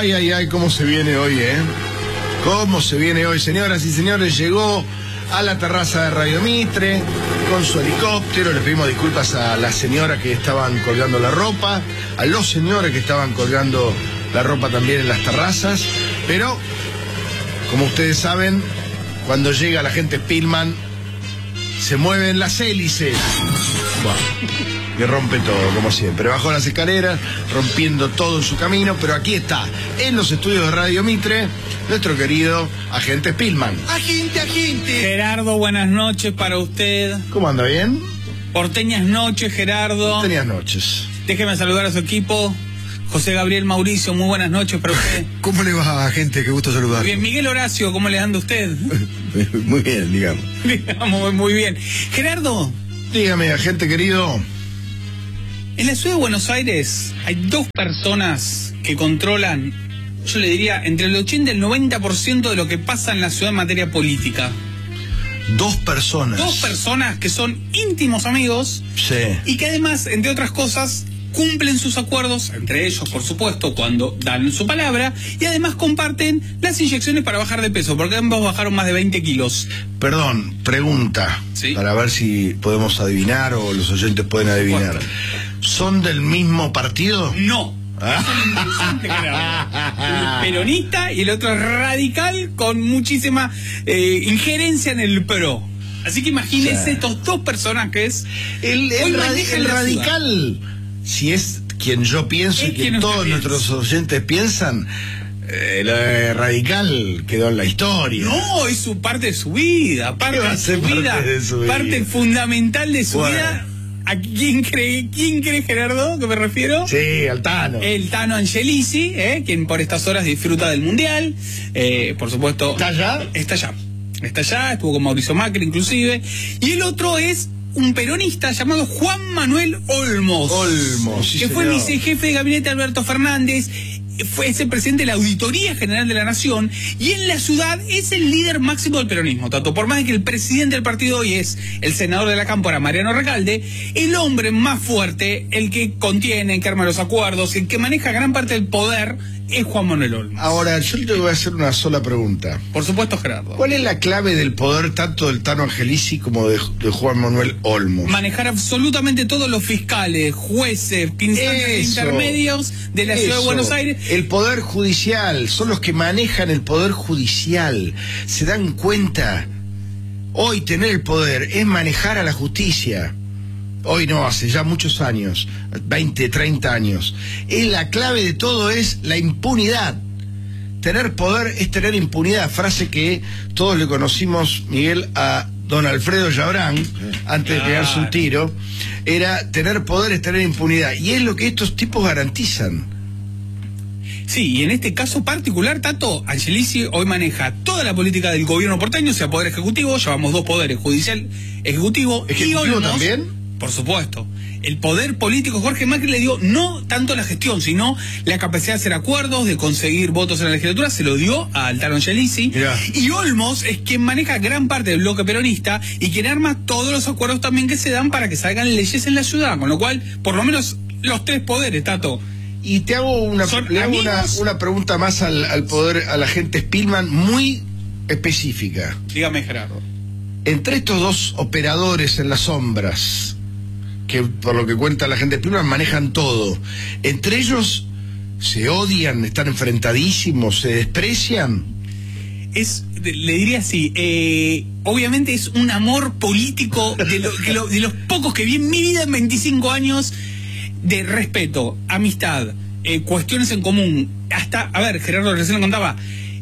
Ay, ay, ay, cómo se viene hoy, Cómo se viene hoy, señoras y señores. Llegó a la terraza de Radio Mitre con su helicóptero. Le pedimos disculpas a las señoras que estaban colgando la ropa, a los señores que estaban colgando la ropa también en las terrazas. Pero, como ustedes saben, cuando llega la gente Spillman, se mueven las hélices. Bueno, que rompe todo, como siempre. Bajó las escaleras, rompiendo todo en su camino, pero aquí está, en los estudios de Radio Mitre, nuestro querido agente Spillman. Agente. Gerardo, buenas noches para usted. ¿Cómo anda? ¿Bien? Porteñas noches, Gerardo. Porteñas noches. Déjeme saludar a su equipo. José Gabriel Mauricio, muy buenas noches para usted. ¿Cómo le va, gente? Qué gusto saludar. Bien, Miguel Horacio, ¿cómo le anda usted? Muy bien, digamos. Digamos, muy bien. Gerardo. Dígame, agente querido. En la ciudad de Buenos Aires hay dos personas que controlan, yo le diría, entre el 80 y el 90% de lo que pasa en la ciudad en materia política. Dos personas. Dos personas que son íntimos amigos. Sí. Y que además, entre otras cosas, cumplen sus acuerdos, entre ellos, por supuesto, cuando dan su palabra, y además comparten las inyecciones para bajar de peso, porque ambos bajaron más de 20 kilos. Perdón, pregunta, ¿sí? Para ver si podemos adivinar o los oyentes pueden adivinar. ¿Son del mismo partido? No. El peronista y el otro es radical con muchísima injerencia en el PRO. Así que imagínense estos dos personas el radical. Si es quien yo pienso y quien todos nuestros oyentes piensan, el radical quedó en la historia. No, es su parte de su vida, parte fundamental de su vida. ¿A quién cree, Gerardo, que me refiero? Sí, al Tano. El Tano Angelici, quien por estas horas disfruta del Mundial. Por supuesto. ¿Está allá? Está allá, estuvo con Mauricio Macri inclusive. Y el otro es un peronista llamado Juan Manuel Olmos. Sí, que fue vicejefe de gabinete de Alberto Fernández. Es el presidente de la Auditoría General de la Nación y en la ciudad es el líder máximo del peronismo, tanto por más de que el presidente del partido hoy es el senador de la Cámpora, Mariano Recalde, el hombre más fuerte, el que contiene, el que arma los acuerdos, el que maneja gran parte del poder, es Juan Manuel Olmos. Ahora, yo te voy a hacer una sola pregunta. Por supuesto, Gerardo. ¿Cuál es la clave del poder tanto del Tano Angelici como de Juan Manuel Olmos? Manejar absolutamente todos los fiscales, jueces, instancias intermedios de la ciudad de Buenos Aires. El poder judicial, son los que manejan el poder judicial. ¿Se dan cuenta? Hoy tener el poder es manejar a la justicia. Hoy no, hace ya muchos años, 20, 30 años. La clave de todo es la impunidad. Tener poder es tener impunidad. Frase que todos le conocimos, Miguel, a don Alfredo Yabrán, antes de pegarse un tiro. Era tener poder es tener impunidad. Y es lo que estos tipos garantizan. Sí, y en este caso particular, Tato Angelici hoy maneja toda la política del gobierno porteño, o sea, poder ejecutivo. Llevamos dos poderes, judicial, ejecutivo y Olmos, también. Por supuesto. El poder político, Jorge Macri le dio no tanto la gestión, sino la capacidad de hacer acuerdos, de conseguir votos en la legislatura, se lo dio a Tano Angelici. Y Olmos es quien maneja gran parte del bloque peronista y quien arma todos los acuerdos también que se dan para que salgan leyes en la ciudad, con lo cual, por lo menos los tres poderes, Tato. Y te hago una pregunta más al poder, a la gente Spillman, muy específica. Dígame, Gerardo. Entre estos dos operadores en las sombras, que por lo que cuenta la gente Spillman manejan todo, entre ellos se odian, están enfrentadísimos, se desprecian. Le diría así, obviamente es un amor político de los pocos que vi en mi vida en 25 años, de respeto, amistad, cuestiones en común. Hasta, a ver, Gerardo recién lo contaba,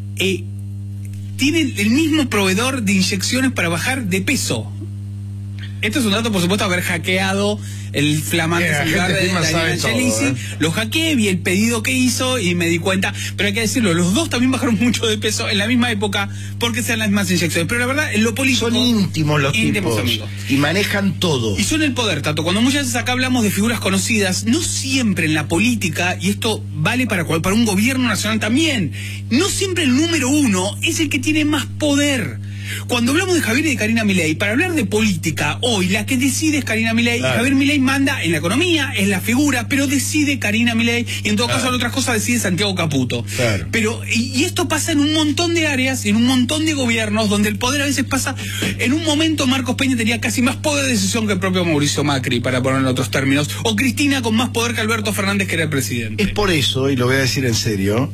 tienen el mismo proveedor de inyecciones para bajar de peso. Esto es un dato, por supuesto, haber hackeado el flamante celular de Daniel Angelici. Lo hackeé, vi el pedido que hizo y me di cuenta. Pero hay que decirlo, los dos también bajaron mucho de peso en la misma época porque sean las mismas inyecciones. Pero la verdad, en lo político... Son íntimos los tipos. Amigos. Y manejan todo. Y son el poder, Tato. Cuando muchas veces acá hablamos de figuras conocidas, no siempre en la política, y esto vale para un gobierno nacional también, no siempre el número uno es el que tiene más poder. Cuando hablamos de Javier y de Karina Milei, para hablar de política, hoy la que decide es Karina Milei. Claro. Javier Milei manda en la economía, es la figura, pero decide Karina Milei, y en todo caso en otras cosas decide Santiago Caputo. Claro. Pero, y esto pasa en un montón de áreas, en un montón de gobiernos, donde el poder a veces pasa. En un momento Marcos Peña tenía casi más poder de decisión que el propio Mauricio Macri, para ponerlo en otros términos, o Cristina con más poder que Alberto Fernández, que era el presidente. Es por eso, y lo voy a decir en serio,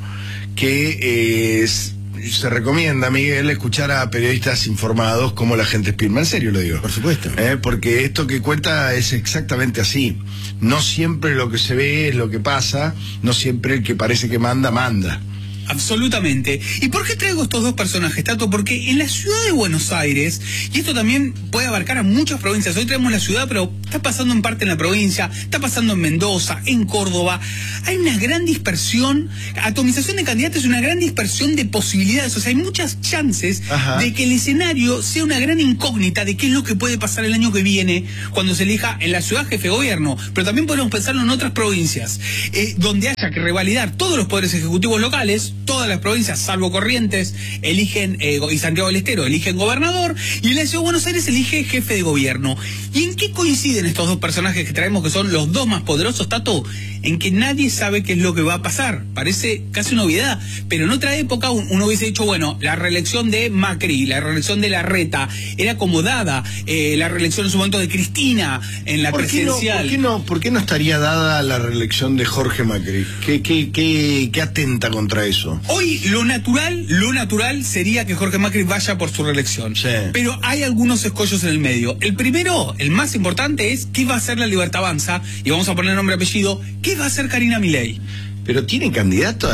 que se recomienda, Miguel, escuchar a periodistas informados como la gente firma. En serio lo digo. Por supuesto. Porque esto que cuenta es exactamente así. No siempre lo que se ve es lo que pasa, no siempre el que parece que manda, manda. Absolutamente. ¿Y por qué traigo estos dos personajes, Tato? Porque en la ciudad de Buenos Aires, y esto también puede abarcar a muchas provincias, hoy traemos la ciudad, pero está pasando en parte en la provincia, está pasando en Mendoza, en Córdoba, hay una gran dispersión, atomización de candidatos y una gran dispersión de posibilidades, o sea, hay muchas chances de que el escenario sea una gran incógnita de qué es lo que puede pasar el año que viene cuando se elija en la ciudad jefe de gobierno, pero también podemos pensarlo en otras provincias, donde haya que revalidar todos los poderes ejecutivos locales. Todas las provincias, salvo Corrientes, eligen, y Santiago del Estero, eligen gobernador, y en la ciudad de Buenos Aires elige jefe de gobierno. ¿Y en qué coinciden estos dos personajes que traemos, que son los dos más poderosos, Tato? En que nadie sabe qué es lo que va a pasar. Parece casi una obviedad, pero en otra época uno hubiese dicho, bueno, la reelección de Macri, la reelección de Larreta, era acomodada, la reelección en su momento de Cristina en la presidencial. ¿Por qué no estaría dada la reelección de Jorge Macri? ¿Qué atenta contra eso? Hoy lo natural sería que Jorge Macri vaya por su reelección. Sí. Pero hay algunos escollos en el medio. El primero, el más importante, es qué va a hacer la Libertad Avanza, y vamos a poner nombre y apellido, qué va a hacer Karina Milei. ¿Pero tiene candidato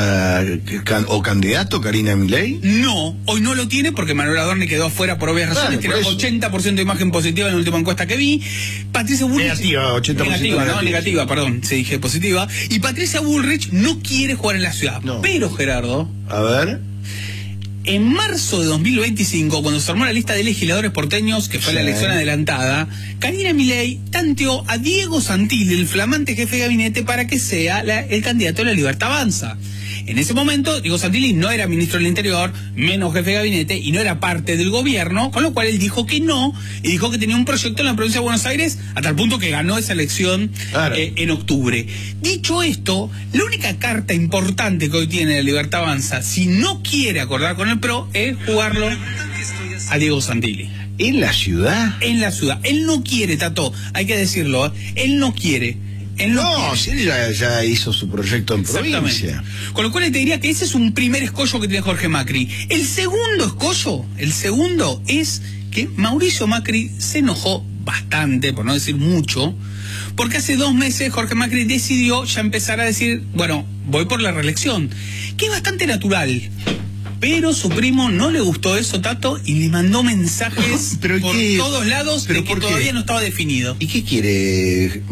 Karina Milei? No, hoy no lo tiene porque Manuel Adorni quedó afuera por obvias razones. Tiene 80% de imagen positiva en la última encuesta que vi. Patricia Bullrich... Negativa, 80% negativa, perdón, se dije positiva. Y Patricia Bullrich no quiere jugar en la ciudad. No. Pero, Gerardo... A ver... En marzo de 2025, cuando se armó la lista de legisladores porteños, que fue la elección adelantada, Karina Milei tanteó a Diego Santilli, el flamante jefe de gabinete, para que sea el candidato de la Libertad Avanza. En ese momento, Diego Santilli no era ministro del Interior, menos jefe de gabinete, y no era parte del gobierno, con lo cual él dijo que no, y dijo que tenía un proyecto en la provincia de Buenos Aires, a tal punto que ganó esa elección en octubre. Dicho esto, la única carta importante que hoy tiene la Libertad Avanza, si no quiere acordar con el PRO, es jugarlo a Diego Santilli. ¿En la ciudad? En la ciudad. Él no quiere, Tato, hay que decirlo, él no quiere. No, si él ya hizo su proyecto en provincia. Con lo cual te diría que ese es un primer escollo que tiene Jorge Macri. El segundo escollo, es que Mauricio Macri se enojó bastante, por no decir mucho, porque hace 2 meses Jorge Macri decidió ya empezar a decir, bueno, voy por la reelección, que es bastante natural. Pero su primo no le gustó eso, Tato, y le mandó mensajes por todos lados de que todavía no estaba definido. ¿Y qué quiere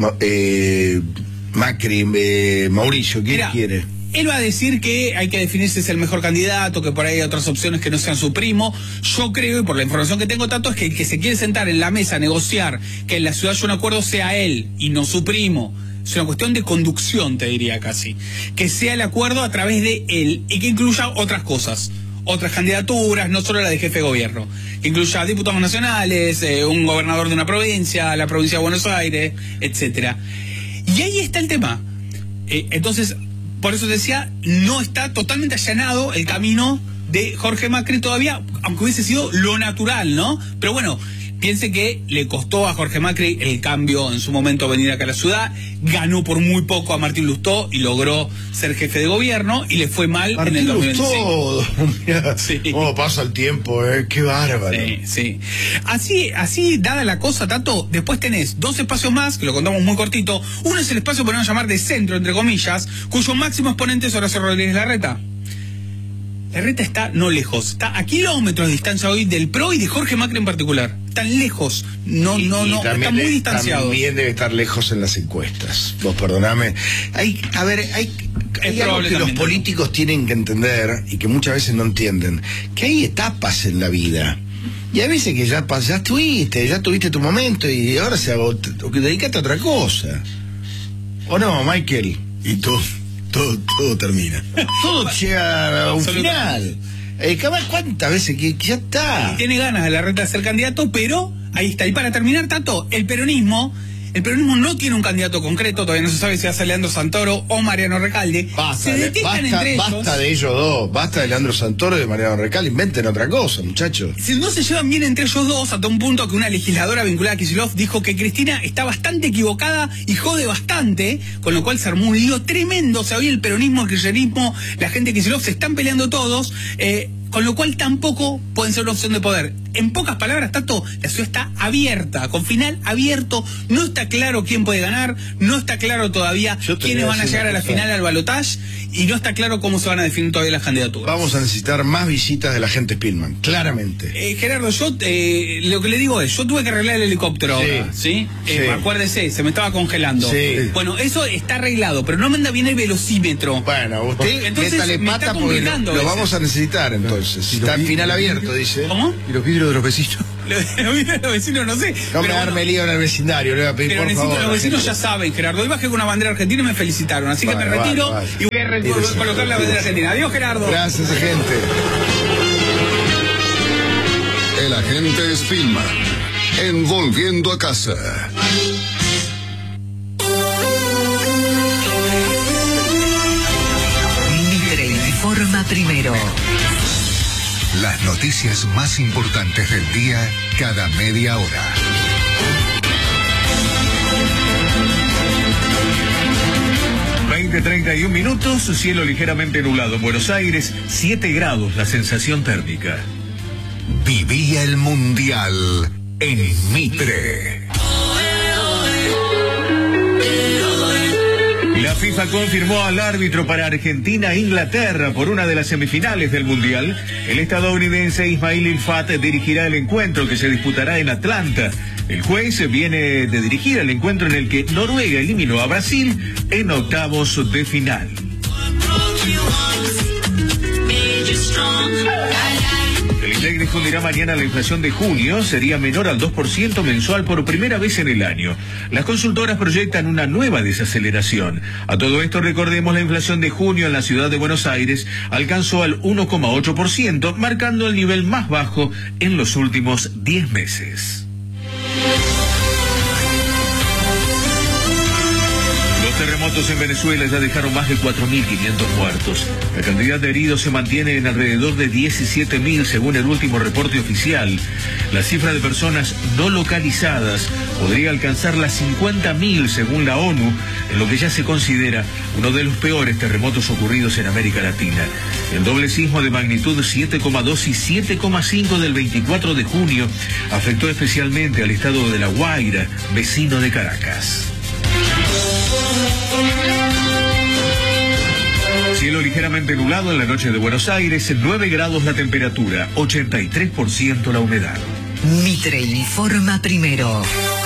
Macri, Mauricio? ¿Qué quiere? Él va a decir que hay que definir si es el mejor candidato, que por ahí hay otras opciones que no sean su primo. Yo creo, y por la información que tengo, Tato, es que el que se quiere sentar en la mesa a negociar que en la ciudad haya un acuerdo sea él y no su primo. Es una cuestión de conducción, te diría casi. Que sea el acuerdo a través de él y que incluya otras cosas. Otras candidaturas, no solo la de jefe de gobierno. Que incluya diputados nacionales, un gobernador de una provincia, la provincia de Buenos Aires, etcétera. Y ahí está el tema. Entonces, por eso decía, no está totalmente allanado el camino de Jorge Macri todavía, aunque hubiese sido lo natural, ¿no? Pero bueno, piense que le costó a Jorge Macri el cambio en su momento venir acá a la ciudad, ganó por muy poco a Martín Lustó y logró ser jefe de gobierno, y le fue mal Martín en el 2025. Mirá, sí. ¿Cómo pasa el tiempo, qué bárbaro. Sí. Así dada la cosa, Tato, después tenés 2 espacios más, que lo contamos muy cortito. Uno es el espacio, podemos llamar de centro, entre comillas, cuyo máximo exponente es Horacio Rodríguez Larreta. Larreta está no lejos, está a kilómetros de distancia hoy del PRO y de Jorge Macri en particular. Tan lejos, no, está muy distanciado. También debe estar lejos en las encuestas. Vos perdoname. Hay algo que los políticos tienen que entender y que muchas veces no entienden, que hay etapas en la vida. Y hay veces que ya tuviste tu momento y ahora dedícate a otra cosa. ¿O no, Michael? Y todo termina. Todo llega a un final. ¿Cuántas veces que ya está? Y tiene ganas de la reta de ser candidato, pero ahí está. Y para terminar, Tato, el peronismo no tiene un candidato concreto, todavía no se sabe si va a ser Leandro Santoro o Mariano Recalde. Basta de ellos dos, basta de Leandro Santoro y de Mariano Recalde, inventen otra cosa, muchachos. Si no se llevan bien entre ellos dos, hasta un punto que una legisladora vinculada a Kicillof dijo que Cristina está bastante equivocada y jode bastante, con lo cual se armó un lío tremendo. O sea, hoy el peronismo, el kirchnerismo, la gente de Kicillof se están peleando todos, con lo cual tampoco pueden ser una opción de poder. En pocas palabras, Tato, la ciudad está abierta, con final abierto, no está claro quién puede ganar, no está claro todavía quiénes van a llegar a la final al balotaje, y no está claro cómo se van a definir todavía las candidaturas. Vamos a necesitar más visitas de la gente Spillman, claramente. Gerardo, yo lo que le digo es, yo tuve que arreglar el helicóptero ahora, ¿sí? Acuérdese, se me estaba congelando. Sí. Bueno, eso está arreglado, pero no me anda bien el velocímetro. Bueno, usted entonces métale me pata está porque complicando lo vamos a necesitar entonces. Si está final abierto, dice. ¿Cómo? ¿Y los vidrios de los vecinos? Los vecinos no sé. No me arme lío en el vecindario, le voy a pedir pero por favor. Los vecinos ya saben, Gerardo. Hoy bajé con una bandera argentina y me felicitaron. Así que me retiro y voy a colocar la bandera argentina. Adiós, Gerardo. Gracias, gente. El agente Spillman, en Volviendo a Casa. Mitre informa primero. Las noticias más importantes del día cada media hora. ...31 cielo ligeramente nublado en Buenos Aires, 7 grados la sensación térmica. Vivía el Mundial en Mitre. La FIFA confirmó al árbitro para Argentina e Inglaterra por una de las semifinales del Mundial. El estadounidense Ismail Ilfat dirigirá el encuentro que se disputará en Atlanta. El juez viene de dirigir el encuentro en el que Noruega eliminó a Brasil en octavos de final. El INDEC difundirá mañana la inflación de junio, sería menor al 2% mensual por primera vez en el año. Las consultoras proyectan una nueva desaceleración. A todo esto, recordemos, la inflación de junio en la ciudad de Buenos Aires alcanzó al 1,8%, marcando el nivel más bajo en los últimos 10 meses. Los terremotos en Venezuela ya dejaron más de 4.500 muertos. La cantidad de heridos se mantiene en alrededor de 17.000 según el último reporte oficial. La cifra de personas no localizadas podría alcanzar las 50.000 según la ONU, en lo que ya se considera uno de los peores terremotos ocurridos en América Latina. El doble sismo de magnitud 7,2 y 7,5 del 24 de junio afectó especialmente al estado de La Guaira, vecino de Caracas. Cielo ligeramente nublado en la noche de Buenos Aires, 9 grados la temperatura, 83% la humedad. Mitre informa primero.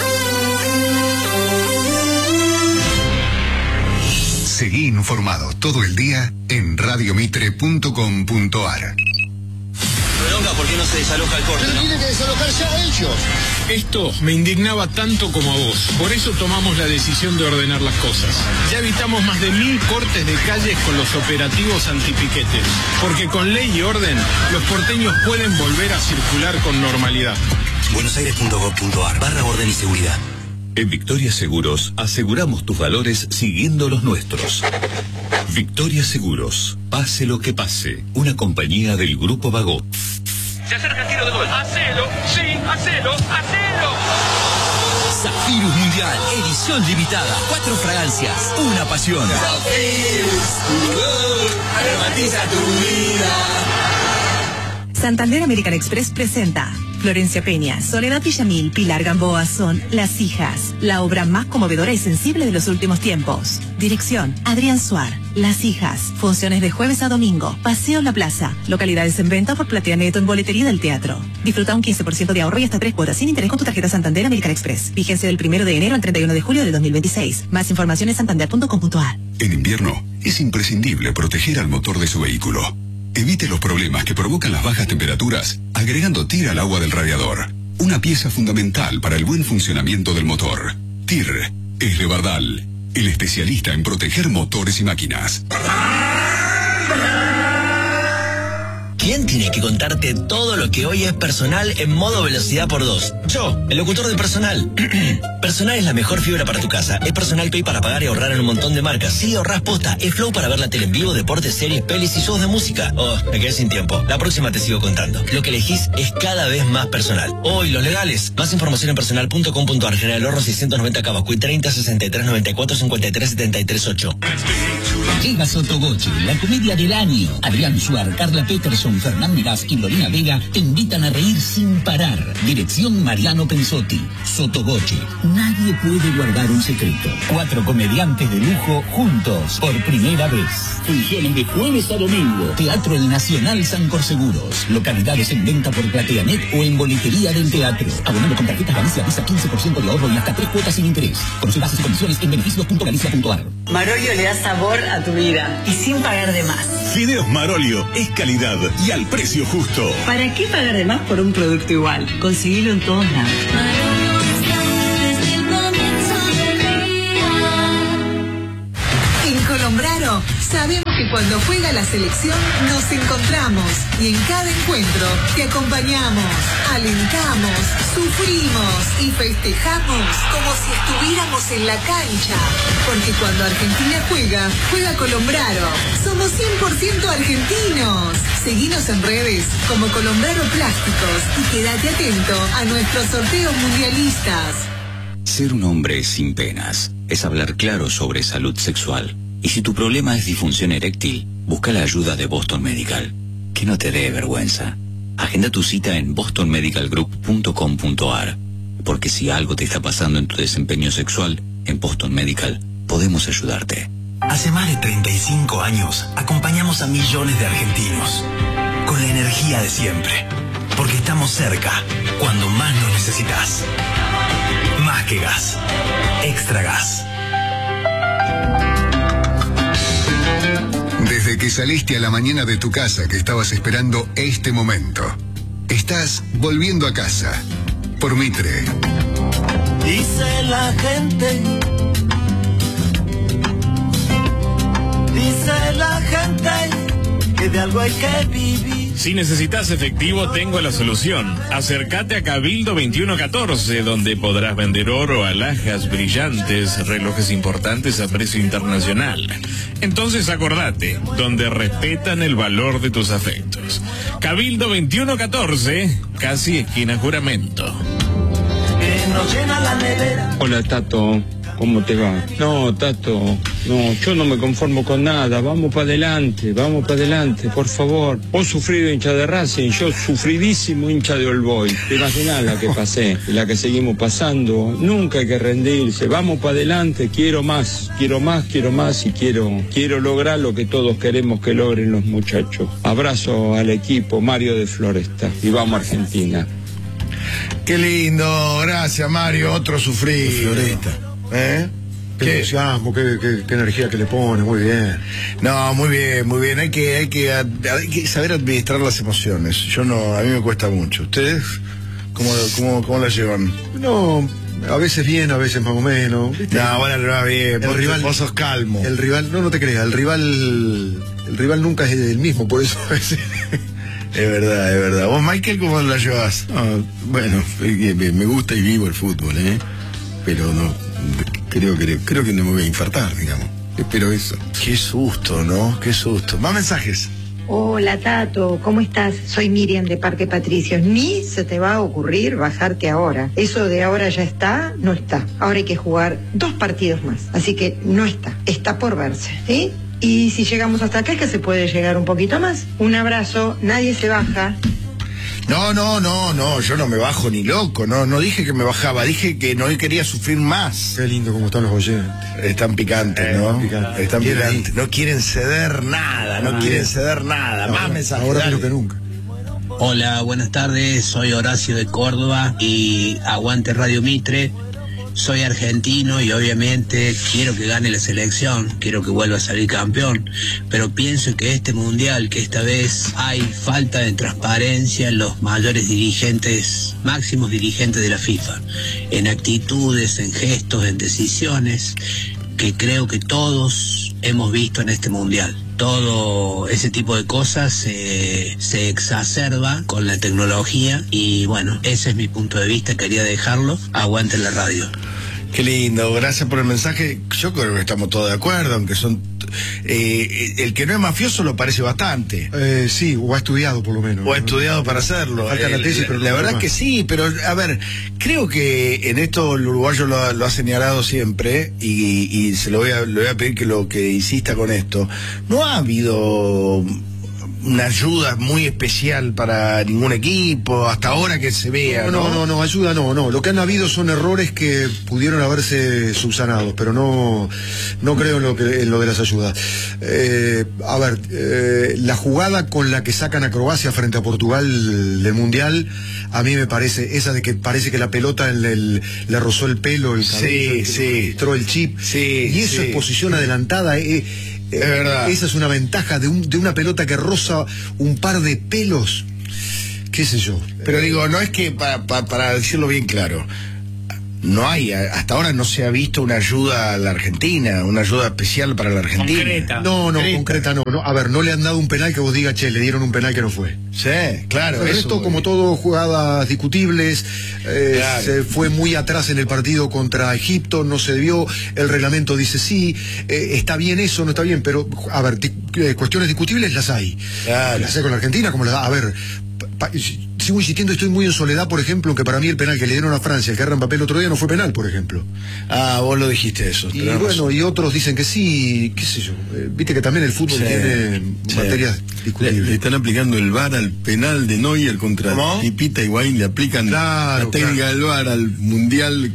Seguí informado todo el día en radiomitre.com.ar. ¿Por qué no se desaloja el corte? Pero tienen que desalojar ya ellos. Esto me indignaba tanto como a vos. Por eso tomamos la decisión de ordenar las cosas. Ya evitamos más de 1.000 cortes de calles con los operativos antipiquetes. Porque con ley y orden, los porteños pueden volver a circular con normalidad. buenosaires.gov.ar/orden y seguridad. En Victoria Seguros aseguramos tus valores siguiendo los nuestros. Victoria Seguros, pase lo que pase, una compañía del Grupo Vago. Se acerca el tiro de gol. ¡Hacelo! ¡Sí! ¡Hacelo! ¡Hacelo! Zafirus Mundial, edición limitada. 4 fragancias, una pasión. Zafirus, aromatiza tu vida. Santander American Express presenta Florencia Peña, Soledad Villamil, Pilar Gamboa son Las Hijas, la obra más conmovedora y sensible de los últimos tiempos. Dirección, Adrián Suar. Las Hijas, funciones de jueves a domingo, Paseo La Plaza, localidades en venta por Platea Neto en boletería del teatro. Disfruta un 15% de ahorro y hasta 3 cuotas sin interés con tu tarjeta Santander American Express. Vigencia del 1 de enero al 31 de julio de 2026. Más información en santander.com.ar. En invierno es imprescindible proteger al motor de su vehículo. Evite los problemas que provocan las bajas temperaturas agregando TIR al agua del radiador. Una pieza fundamental para el buen funcionamiento del motor. TIR es de Bardal, el especialista en proteger motores y máquinas. ¿Quién tiene que contarte todo lo que hoy es Personal en modo velocidad por 2? Yo, el locutor de Personal. Personal es la mejor fibra para tu casa. Es Personal Pay para pagar y ahorrar en un montón de marcas. Sí, ahorrás posta. Es Flow para ver la tele en vivo, deportes, series, pelis y shows de música. Oh, me quedé sin tiempo. La próxima te sigo contando. Lo que elegís es cada vez más Personal. Hoy, los legales. Más información en personal.com.ar. General Horno 690 Cabascuy 30 63 94 53 73 8. Llega Sotogoche, la comedia del año. Adrián Suar, Carla Peterson, Fernán Meraz y Lorena Vega te invitan a reír sin parar. Dirección Mariano Pensotti. Sotogoche. Nadie puede guardar un secreto. 4 comediantes de lujo juntos por primera vez. Funciones de jueves a domingo. Teatro El Nacional San Corseguros. Localidades en venta por PlateaNet o en boletería del teatro. Abonando con tarjetas Galicia Visa 15% de ahorro y hasta 3 cuotas sin interés. Conoce bases y condiciones en beneficios.galicia.ar. Marolio le da sabor a tu vida y sin pagar de más. Fideos Marolio es calidad y al precio justo. ¿Para qué pagar de más por un producto igual? Conseguilo en todos lados. En Colombraro sabemos que cuando juega la selección nos encontramos y en cada encuentro te acompañamos, alentamos, sufrimos y festejamos como si estuviéramos en la cancha. Porque cuando Argentina juega Colombraro. Somos 100% argentinos. Seguinos en redes como Colombraro Plásticos y quédate atento a nuestros sorteos mundialistas. Ser un hombre sin penas es hablar claro sobre salud sexual. Y si tu problema es disfunción eréctil, busca la ayuda de Boston Medical. Que no te dé vergüenza. Agenda tu cita en bostonmedicalgroup.com.ar. Porque si algo te está pasando en tu desempeño sexual, en Boston Medical podemos ayudarte. Hace más de 35 años acompañamos a millones de argentinos. Con la energía de siempre. Porque estamos cerca cuando más nos necesitas. Más que gas. Extra gas. Desde que saliste a la mañana de tu casa que estabas esperando este momento, estás volviendo a casa por Mitre. Dice la gente, que de algo hay que vivir. Si necesitas efectivo, tengo la solución. Acércate a Cabildo 2114, donde podrás vender oro, alhajas brillantes, relojes importantes a precio internacional. Entonces acordate, donde respetan el valor de tus afectos. Cabildo 2114, casi esquina Juramento. Que nos llena la nevera. Hola, Tato. ¿Cómo te va? No, Tato, no, yo no me conformo con nada. Vamos para adelante, por favor. Vos sufrido hincha de Racing, yo sufridísimo hincha de All Boys. Te imaginás la que pasé y la que seguimos pasando. Nunca hay que rendirse. Vamos para adelante, quiero más y quiero lograr lo que todos queremos que logren los muchachos. Abrazo al equipo, Mario de Floresta, y vamos a Argentina. Qué lindo, gracias Mario, otro sufrido. Floresta. Qué entusiasmo, qué energía que le pone, muy bien. No, muy bien. Hay que saber administrar las emociones. A mí me cuesta mucho. ¿Ustedes cómo la llevan? No, a veces bien, a veces más o menos. ¿Viste? No, bueno, no va bien. Vos sos calmo. El rival, no te creas, el rival nunca es el mismo, por eso a veces. Es verdad. ¿Vos, Michael, cómo la llevas? No, bueno, me gusta y vivo el fútbol, pero no. Creo que no me voy a infartar, digamos. Espero eso. Qué susto, ¿no? Qué susto. Más mensajes. Hola, Tato, ¿cómo estás? Soy Miriam de Parque Patricios. Ni se te va a ocurrir bajarte ahora. Eso de ahora ya está, no está. Ahora hay que jugar 2 partidos más. Así que no está por verse, ¿sí? Y si llegamos hasta acá es que se puede llegar un poquito más. Un abrazo, nadie se baja. No, yo no me bajo ni loco, no dije que me bajaba, dije que no quería sufrir más. Qué lindo como están los oyentes. Están picantes, ¿no? Están picantes. No quieren ceder nada, más mensajes. Ahora menos que nunca. Hola, buenas tardes, soy Horacio de Córdoba y aguante Radio Mitre. Soy argentino y obviamente quiero que gane la selección, quiero que vuelva a salir campeón, pero pienso que este mundial, que esta vez hay falta de transparencia en los mayores dirigentes, máximos dirigentes de la FIFA, en actitudes, en gestos, en decisiones, que creo que todos hemos visto en este mundial. Todo ese tipo de cosas se exacerba con la tecnología y bueno, ese es mi punto de vista, quería dejarlo. Aguante la radio. Qué lindo, gracias por el mensaje. Yo creo que estamos todos de acuerdo, aunque son... el que no es mafioso lo parece bastante. Sí, o ha estudiado por lo menos. O ha estudiado para hacerlo. Falta la tesis, pero la verdad que sí, pero a ver, creo que en esto el uruguayo lo ha señalado siempre y le voy a pedir que insista con esto. No ha habido una ayuda muy especial para ningún equipo hasta ahora que se vea. No, ayuda no. Lo que han habido son errores que pudieron haberse subsanados, pero no creo en lo de las ayudas. A ver, la jugada con la que sacan a Croacia frente a Portugal del Mundial, a mí me parece, esa de que parece que la pelota le rozó el pelo, el cabello, entró el chip, y eso es posición adelantada. Es verdad. Esa es una ventaja de una pelota que roza un par de pelos, qué sé yo. Pero digo, no es que, para decirlo bien claro, no hay, hasta ahora no se ha visto una ayuda a la Argentina, una ayuda especial para la Argentina. Concreta no. A ver, no le han dado un penal que vos digas, che, le dieron un penal que no fue. Sí, claro. Esto, como todo, jugadas discutibles, claro. Se fue muy atrás en el partido contra Egipto, no se vio, el reglamento dice sí, está bien eso, no está bien, pero, a ver, cuestiones discutibles las hay. Claro. Las hay con la Argentina, como las da, a ver... Sigo insistiendo, estoy muy en Soledad, por ejemplo, que para mí el penal que le dieron a Francia, el que agarran papel el otro día, no fue penal, por ejemplo. Ah, vos lo dijiste eso. Y bueno, y otros dicen que sí, qué sé yo. Viste que también el fútbol tiene materias discutibles. Le están aplicando el VAR al penal de Neuer contra Pipita Higuaín, le aplican la técnica del VAR al Mundial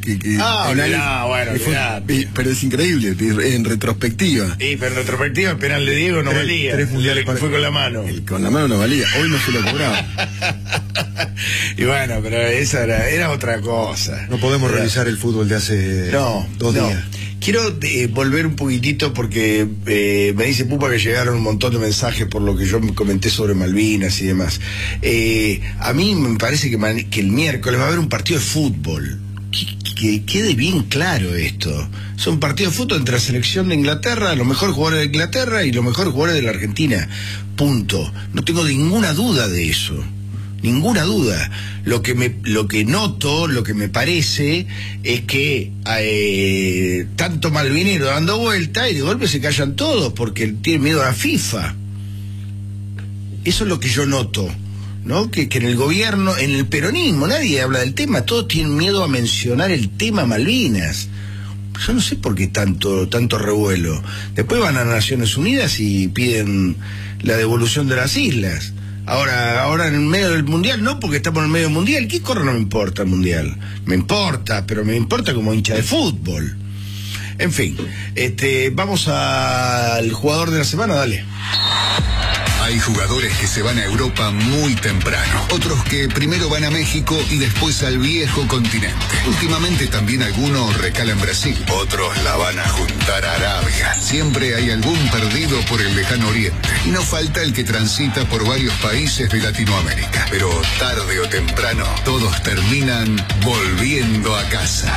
pero es increíble, en retrospectiva. Sí, pero en retrospectiva el penal de Diego no valía. 3 mundiales fue con la mano. Con la mano no valía, hoy no se lo cobraba. Y bueno, pero esa era otra cosa. No podemos revisar el fútbol de hace 2 días. Quiero volver un poquitito porque me dice Pupa que llegaron un montón de mensajes por lo que yo me comenté sobre Malvinas y demás. A mí me parece que el miércoles va a haber un partido de fútbol. Que quede bien claro esto. Es un partido de fútbol entre la selección de Inglaterra, los mejores jugadores de Inglaterra y los mejores jugadores de la Argentina. Punto. No tengo ninguna duda de eso. Ninguna duda. Lo que noto, lo que me parece es que tanto malvinero dando vuelta y de golpe se callan todos porque tienen miedo a la FIFA. Eso es lo que yo noto, ¿no? Que en el gobierno, en el peronismo, nadie habla del tema, todos tienen miedo a mencionar el tema Malvinas. Yo no sé por qué tanto revuelo. Después van a Naciones Unidas y piden la devolución de las islas. Ahora en el medio del mundial, no, porque estamos en el medio del mundial. ¿Qué corre? No me importa el mundial. Me importa, pero me importa como hincha de fútbol. En fin, vamos al jugador de la semana, dale. Hay jugadores que se van a Europa muy temprano, otros que primero van a México y después al viejo continente. Últimamente también algunos recalan en Brasil, otros la van a juntar a Arabia. Siempre hay algún perdido por el lejano oriente y no falta el que transita por varios países de Latinoamérica. Pero tarde o temprano todos terminan volviendo a casa.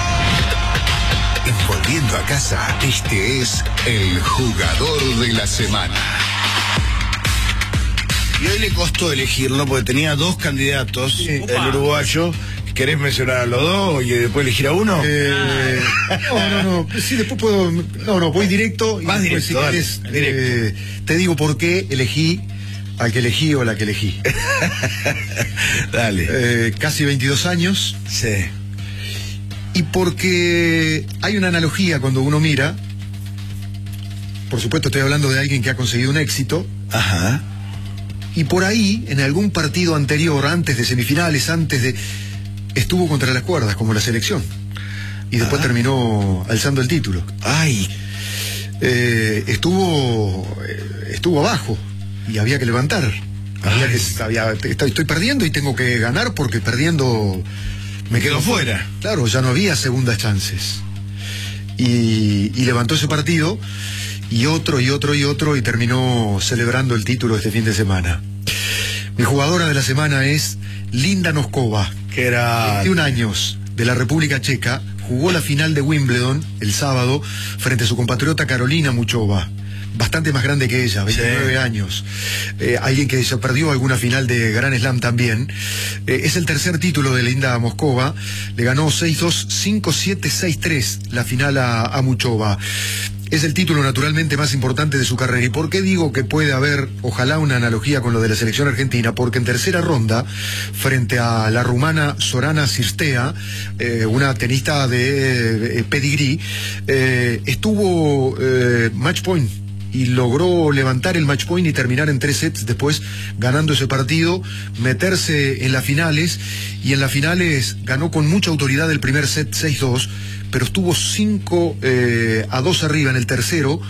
En Volviendo a Casa, este es el jugador de la semana. Y hoy le costó elegirlo porque tenía 2 candidatos, el uruguayo. ¿Querés mencionar a los 2 y después elegir a uno? No. Sí, después puedo... No, voy directo. Más directo, si querés, te digo por qué elegí al que elegí o la que elegí. Dale. Casi 22 años. Sí. Y porque hay una analogía cuando uno mira. Por supuesto estoy hablando de alguien que ha conseguido un éxito. Ajá. Y por ahí, en algún partido anterior, antes de semifinales, estuvo contra las cuerdas, como la selección. Y después terminó alzando el título. ¡Ay! Estuvo abajo y había que levantar. Estoy perdiendo y tengo que ganar porque perdiendo me quedo fuera. Claro, ya no había segundas chances. Y levantó ese partido. Y otro, y terminó celebrando el título este fin de semana. Mi jugadora de la semana es Linda Noskova, que era 21 años, de la República Checa, jugó la final de Wimbledon el sábado frente a su compatriota Carolina Muchova. Bastante más grande que ella, 29 años. Alguien que ya perdió alguna final de Grand Slam también. Es el tercer título de Linda Moscova. Le ganó 6-2, 5-7, 6-3 la final a Muchova. Es el título naturalmente más importante de su carrera. ¿Y por qué digo que puede haber, ojalá, una analogía con lo de la selección argentina? Porque en tercera ronda, frente a la rumana Sorana Cirstea, una tenista de pedigrí, estuvo match point y logró levantar el match point y terminar en 3 sets, después ganando ese partido, meterse en las finales, y en las finales ganó con mucha autoridad el primer set 6-2, pero estuvo 5-2 arriba en el tercero,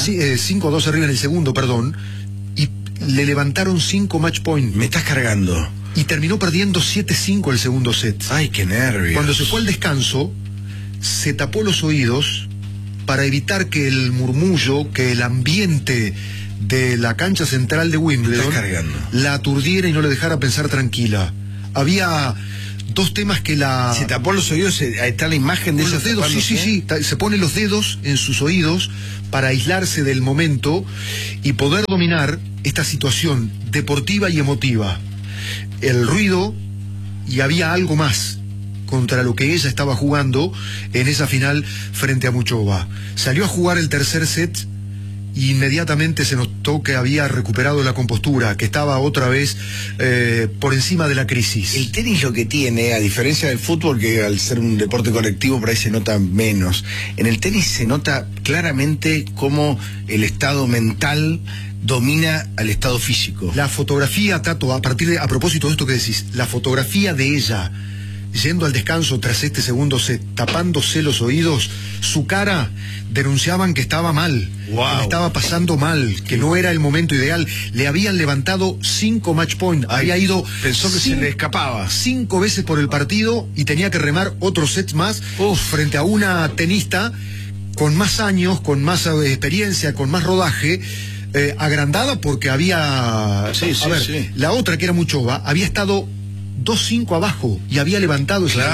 5-2 arriba en el segundo, perdón, y le levantaron 5 match point. Me estás cargando. Y terminó perdiendo 7-5 el segundo set. Ay, qué nervios. Cuando se fue al descanso, se tapó los oídos para evitar que el murmullo, que el ambiente de la cancha central de Wimbledon la aturdiera y no le dejara pensar tranquila. Había dos temas que la... Se tapó los oídos, está la imagen de esos dedos, sí, se pone los dedos en sus oídos para aislarse del momento y poder dominar esta situación deportiva y emotiva. El ruido, y había algo más contra lo que ella estaba jugando en esa final frente a Muchova. Salió a jugar el tercer set e inmediatamente se notó que había recuperado la compostura, que estaba otra vez por encima de la crisis. El tenis lo que tiene, a diferencia del fútbol, que al ser un deporte colectivo por ahí se nota menos, en el tenis se nota claramente cómo el estado mental domina al estado físico. La fotografía, Tato, a propósito de esto que decís, la fotografía de ella yendo al descanso tras este segundo set, tapándose los oídos, su cara denunciaban que estaba mal, que le estaba pasando mal, que no era el momento ideal. Le habían levantado 5 match point, había ido... Pensó que se le escapaba. 5 veces por el partido y tenía que remar otros sets más frente a una tenista con más años, con más experiencia, con más rodaje, agrandada porque había... La otra, que era Muchova, había estado 2-5 abajo y había levantado ese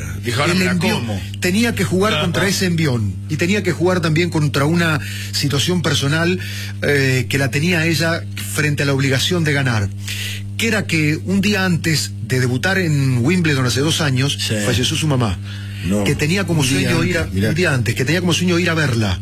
envión. Tenía que jugar contra ese envión y tenía que jugar también contra una situación personal que la tenía ella frente a la obligación de ganar, que era que un día antes de debutar en Wimbledon hace 2 años falleció su mamá, que tenía como sueño ir a verla.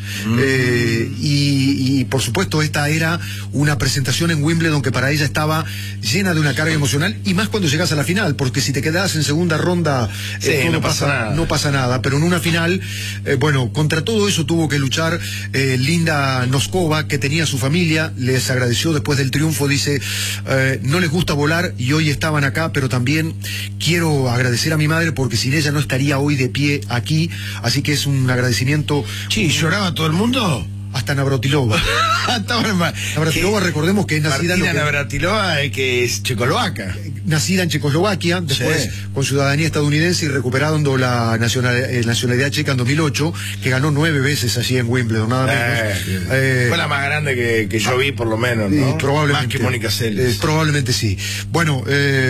Y por supuesto esta era una presentación en Wimbledon que para ella estaba llena de una carga emocional, y más cuando llegas a la final, porque si te quedas en segunda ronda no pasa nada, pero en una final, contra todo eso tuvo que luchar Linda Moscova, que tenía su familia, les agradeció después del triunfo, dice, no les gusta volar y hoy estaban acá, pero también quiero agradecer a mi madre porque sin ella no estaría hoy de pie aquí, así que es un agradecimiento. Sí, lloraba todo el mundo. Hasta Navratilova. Navratilova, recordemos que es nacida... Navratilova, que es checoslovaca. Nacida en Checoslovaquia, después con ciudadanía estadounidense y recuperando la nacionalidad checa en 2008, que ganó 9 veces allí en Wimbledon, nada menos. Fue la más grande que yo vi, por lo menos, ¿no? Probablemente. Más que Mónica Seles. Probablemente sí. Bueno,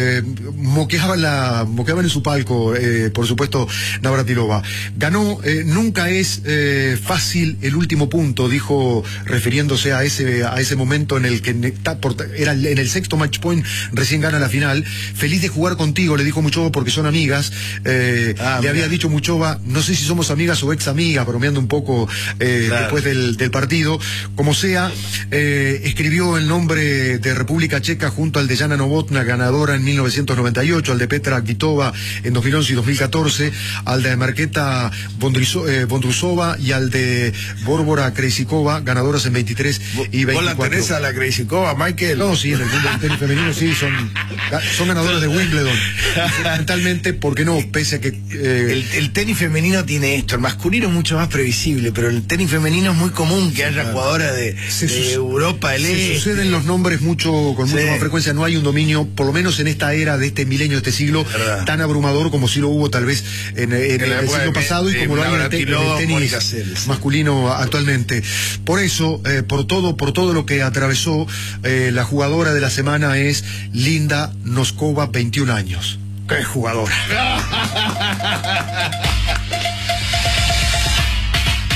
moqueaban en su palco, por supuesto, Navratilova. Ganó, nunca es fácil el último punto, dijo, refiriéndose a ese momento en el que era en el 6º match point, recién gana la final. Feliz de jugar contigo, le dijo Muchova, porque son amigas. Le había dicho Muchova, no sé si somos amigas o ex amigas, bromeando un poco después del partido. Como sea, escribió el nombre de República Checa junto al de Jana Novotná, ganadora en 1998, al de Petra Kvitova en 2011 y 2014, al de Marketa Vondrusova y al de Bárbara Krejcikova, ganadoras en 23 y 24. ¿Vos la tenés a la Krejcikova, Michael? No, sí, en el mundo del tenis femenino sí, son ganadoras de Wimbledon. Fundamentalmente, ¿por qué no? Pese a que... El tenis femenino tiene esto, el masculino es mucho más previsible, pero el tenis femenino es muy común que haya jugadoras de Europa del Este. Se suceden los nombres con mucho más frecuencia, no hay un dominio, por lo menos en esta era de este milenio, de este siglo, tan abrumador como si lo hubo tal vez en el siglo pasado y como lo hay en el tenis masculino actualmente. Por eso, por todo lo que atravesó, la jugadora de la semana es Linda Moscova, 21 años. ¡Qué jugadora!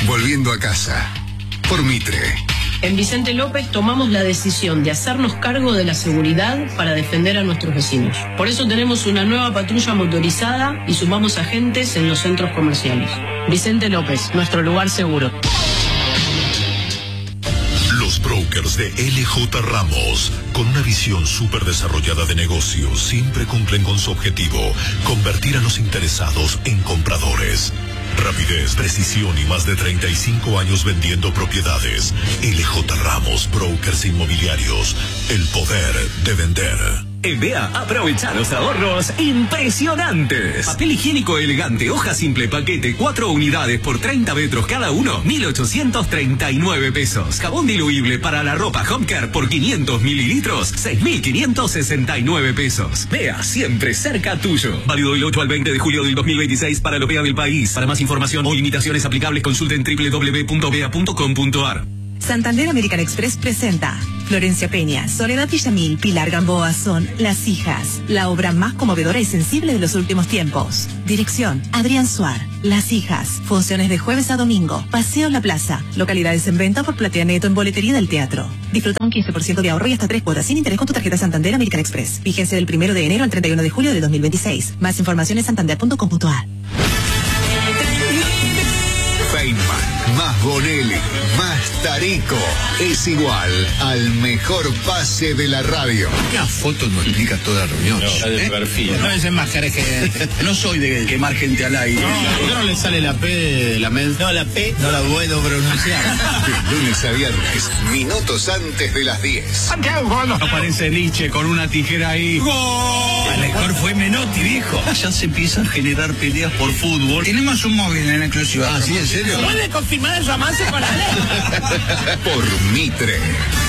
Volviendo a casa. Por Mitre. En Vicente López tomamos la decisión de hacernos cargo de la seguridad para defender a nuestros vecinos. Por eso tenemos una nueva patrulla motorizada y sumamos agentes en los centros comerciales. Vicente López, nuestro lugar seguro. Los brokers de LJ Ramos, con una visión súper desarrollada de negocio, siempre cumplen con su objetivo, convertir a los interesados en compradores. Rapidez, precisión y más de 35 años vendiendo propiedades. LJ Ramos, brokers inmobiliarios. El poder de vender. En BEA, aprovecha los ahorros impresionantes. Papel higiénico elegante, hoja simple, paquete, 4 unidades por 30 metros cada uno, 1.839 pesos. Jabón diluible para la ropa Home Care por 500 mililitros, 6.569 pesos. BEA, siempre cerca tuyo. Válido del 8 al 20 de julio del 2026 para el BEA del país. Para más información o limitaciones aplicables, consulten www.bea.com.ar. Santander American Express presenta Florencia Peña, Soledad Villamil, Pilar Gamboa son Las Hijas, la obra más conmovedora y sensible de los últimos tiempos. Dirección, Adrián Suar. Las Hijas, funciones de jueves a domingo, Paseo La Plaza, localidades en venta por Platea Neto en boletería del teatro. Disfruta un 15% de ahorro y hasta 3 cuotas sin interés con tu tarjeta Santander American Express. Vigencia del 1 de enero al 31 de julio de 2026. Más información en santander.com.ar. Feynman, más Bonelli, más Tarico, es igual al mejor pase de la radio. Una foto no explica toda la reunión. No, la de perfil. No es enmascarar gente. No soy de quemar gente al aire. ¿Por qué no le sale la P de la med? No, la P no la puedo pronunciar. De lunes a viernes, minutos antes de las 10. Santiago, aparece Liche con una tijera ahí. ¡Gol! El mejor fue Menotti, viejo. Ya se empiezan a generar peleas por fútbol. Tenemos un móvil en exclusiva. Ah, ¿sí? ¿En serio? ¿Puede confirmar el romance con Ale? Por Mitre.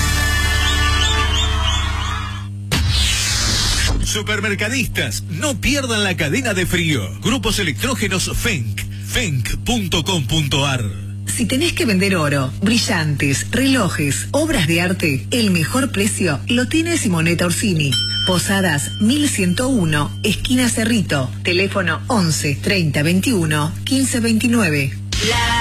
Supermercadistas, no pierdan la cadena de frío. Grupos electrógenos Fenk, fenk.com.ar. Si tenés que vender oro, brillantes, relojes, obras de arte, el mejor precio lo tiene Simonetta Orsini. Posadas 1101, esquina Cerrito. Teléfono 11 30 21 15 29.